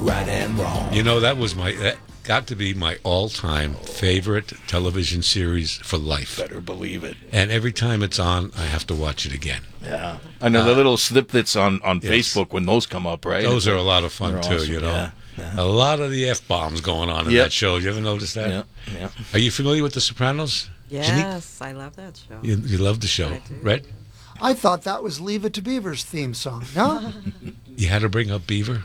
right and wrong. You know, that got to be my all-time favorite television series for life. Better believe it. And every time it's on, I have to watch it again. Yeah. I know the little snippets on yes. Facebook when those come up, right? Those are a lot of fun, too, awesome. you know. Yeah. Yeah. A lot of the F-bombs going on in Yep. that show. You ever notice that? Yeah. Yeah. Are you familiar with The Sopranos? Yes, I love that show. You love the show. I do. Red? I thought that was Leave It to Beaver's theme song. No? You had to bring up Beaver?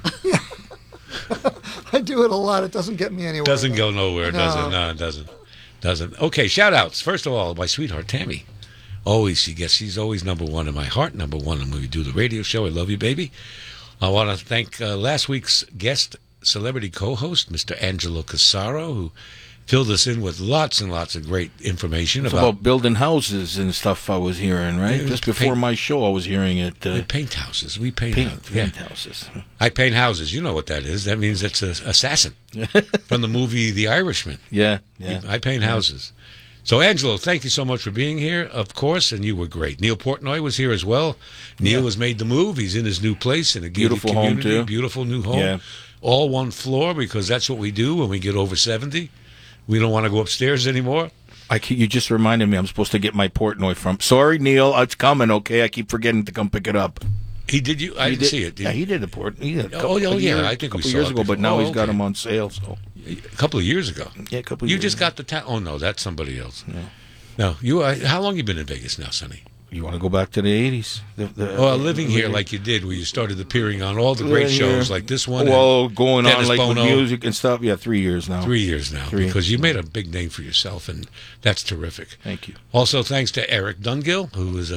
I do it a lot. It doesn't get me anywhere. Doesn't go nowhere, does it? No. No, it doesn't. Doesn't. Okay, shout-outs. First of all, my sweetheart, Tammy. Always, she's always number one in my heart, number one when we do the radio show. I love you, baby. I want to thank last week's guest, celebrity co-host, Mr. Angelo Casaro, who filled us in with lots and lots of great information It's about about building houses and stuff I was hearing, right? Yeah, Just before my show, I was hearing it. paint houses. We paint Paint houses. I paint houses. You know what that is. That means it's an assassin from the movie The Irishman. Yeah, yeah. I paint houses. So, Angelo, thank you so much for being here, of course, and you were great. Neil Portnoy was here as well. Neil has made the move. He's in his new place in a gated Beautiful home, community. too. Beautiful new home. Yeah. All one floor, because that's what we do when we get over 70. We don't want to go upstairs anymore. You just reminded me I'm supposed to get my Portnoy from. Sorry, Neil, it's coming, okay? I keep forgetting to come pick it up. He did you? I didn't see it. Yeah, he did the He did a couple, yeah, years, I think we couple saw years it ago, but before. now Oh, he's got okay. them on sale. So A couple of years ago. yeah, a couple. You years just ago. got the Oh, no, that's somebody else. Yeah. No, you. How long you been in Vegas now, Sonny? You want to go back to the 80s? Well, living here like you did, where you started appearing on all the great Living shows here. like this one. Well, and going on Dennis like Bono. with music and stuff. Yeah, 3 years now. 3 years now, Three. because you made a big name for yourself, and that's terrific. Thank you. Also, thanks to Eric Dunhill, who is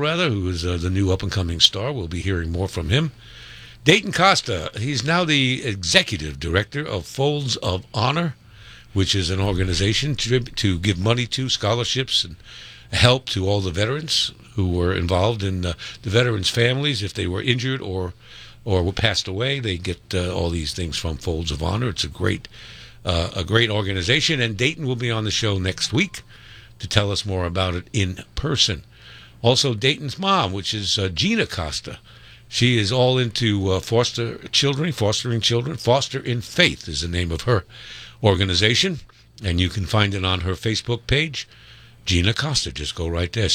the new up-and-coming star. We'll be hearing more from him. Dayton Costa, he's now the executive director of Folds of Honor, which is an organization to give money to scholarships and help to all the veterans who were involved in the veterans' families. If they were injured or were passed away, they get all these things from Folds of Honor. It's a great organization, and Dayton will be on the show next week to tell us more about it in person. Also, Dayton's mom, which is Gina Costa. She is all into fostering children. Foster in Faith is the name of her organization, and you can find it on her Facebook page. Gina Costa, just go right there,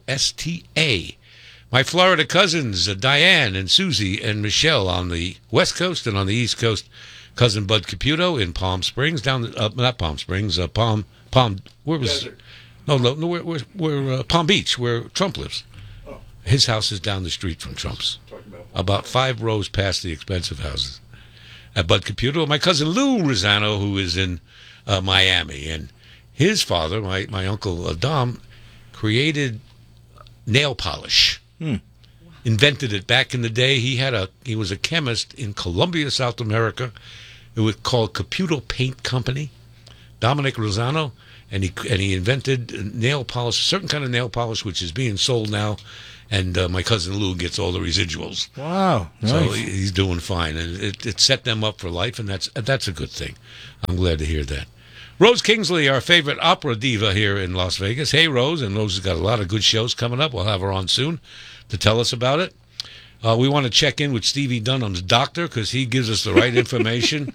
Costa. My Florida cousins, Diane and Susie and Michelle on the West Coast, and on the East Coast, cousin Bud Caputo in Palm Springs, not Palm Springs, Palm, where was, Desert. No, we're Palm Beach, where Trump lives. Oh. His house is down the street from Trump's, about 5 rows past the expensive houses. Bud Caputo, my cousin Lou Rosano, who is in Miami, and his father, my uncle Dom, created nail polish. Invented it back in the day. He was a chemist in Colombia, South America. It was called Caputo Paint Company. Dominic Rosano, and he invented nail polish, a certain kind of nail polish, which is being sold now. And my cousin Lou gets all the residuals. Wow, nice. So he's doing fine, and it set them up for life, and that's a good thing. I'm glad to hear that. Rose Kingsley, our favorite opera diva here in Las Vegas. Hey, Rose, and Rose has got a lot of good shows coming up. We'll have her on soon to tell us about it. We want to check in with Stevie Dunham's doctor, because he gives us the right information.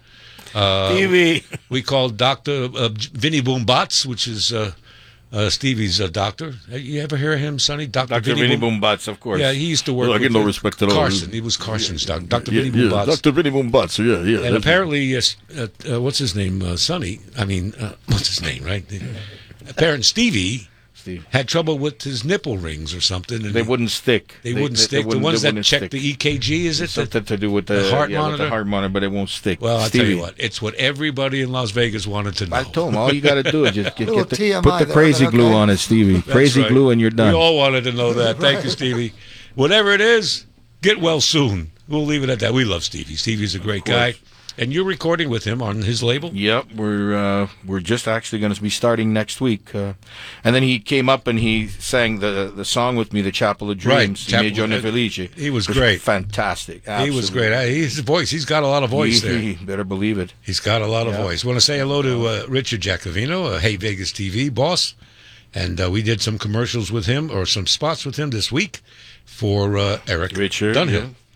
Stevie. We call Dr. Vinny Boombats, which is Stevie's doctor. You ever hear of him, Sonny? Dr. Vinny Boombats, of course. Yeah, he used to work I with get no respect to Carson. He was Carson's doctor. Dr. Vinny Boombats. Dr. Vinny Boombats, yeah. And apparently, what's his name? Sonny. What's his name, right? Apparently, Stevie had trouble with his nipple rings or something. And they wouldn't stick. They wouldn't stick. The ones that check the EKG, is it? Something to do with the heart monitor? With the heart monitor, but it won't stick. Well, I'll tell you what. It's what everybody in Las Vegas wanted to know. I told him, all you got to do is just put the TMI crazy there, glue okay? on it, Stevie. That's Crazy right. glue and you're done. We all wanted to know that. Thank you, Stevie. Whatever it is, get well soon. We'll leave it at that. We love Stevie. Stevie's a great guy. And you're recording with him on his label? Yep, we're just actually going to be starting next week. And then he came up and he sang the song with me, the Chapel of Dreams. Right, He was great. Fantastic. Absolutely. He was great. His voice. He's got a lot of voice there. He better believe it. He's got a lot of voice. Want to say hello to Richard Giacovino, Hey Vegas TV boss. And we did some commercials with him, or some spots with him this week for Eric Richard, Dunhill.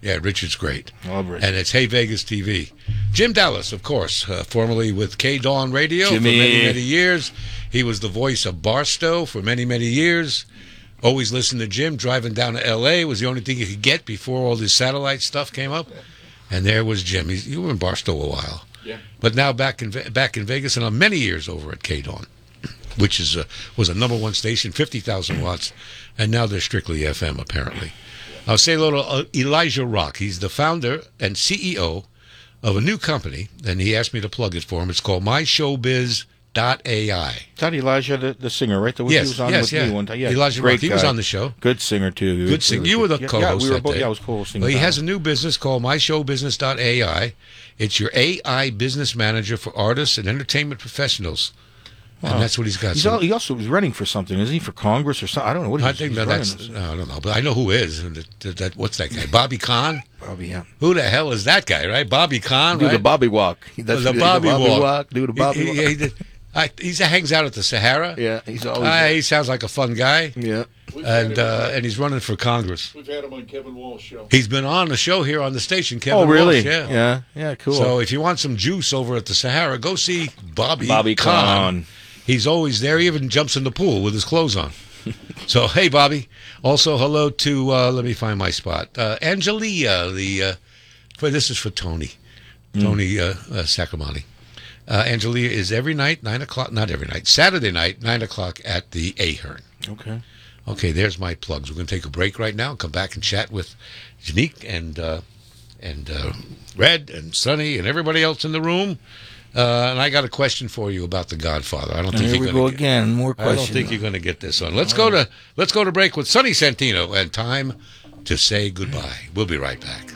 Yeah, Richard's great. Love Richard. And it's Hey Vegas TV. Jim Dallas, of course, formerly with K-Dawn Radio Jimmy. for many, many years. He was the voice of Barstow for many, many years. Always listened to Jim driving down to L.A. was the only thing you could get before all this satellite stuff came up. And there was Jim. You were in Barstow a while. Yeah. But now back in Vegas, and on many years over at K-Dawn, which is was a number one station, 50,000 watts, and now they're strictly FM, apparently. I'll say hello to Elijah Rock. He's the founder and CEO of a new company, and he asked me to plug it for him. It's called MyShowbiz.ai. Is that Elijah, the singer, right? He was on with me one time. Yeah, Elijah great Rock. He was guy. on the show. Good singer, too. Good singer. You were the co-host we were that both, day. Yeah, I was co-hosting. Well, he has a new business called MyShowBusiness.ai. It's your AI business manager for artists and entertainment professionals. And that's what he's got. He also was running for something. Isn't he for Congress or something? I don't know what I think that's. No, I don't know, but I know who is. What's that guy? Bobby Kahn. Bobby, yeah. Who the hell is that guy? Right, Bobby Kahn. Do right? the Bobby walk. That's the Bobby walk. Do the Bobby walk. He hangs out at the Sahara. Yeah, he's always. He sounds like a fun guy. Yeah. And he's running for Congress. We've had him on Kevin Walsh's show. He's been on the show here on the station. Kevin really? Walsh, Yeah, cool. So if you want some juice over at the Sahara, go see Bobby Kahn. He's always there. He even jumps in the pool with his clothes on. So, hey, Bobby. Also, hello to, let me find my spot. Angelia, this is for Tony. Tony Sacramani. Angelia is every night, 9 o'clock, not every night, Saturday night, 9 o'clock at the Ahern. Okay. Okay, there's my plugs. We're going to take a break right now and come back and chat with Janique and Red and Sonny and everybody else in the room. And I got a question for you about The Godfather. I don't think Here we go again. More questions. I don't think you're going to get this one. Let's go to break with Sonny Santino and time to say goodbye. We'll be right back.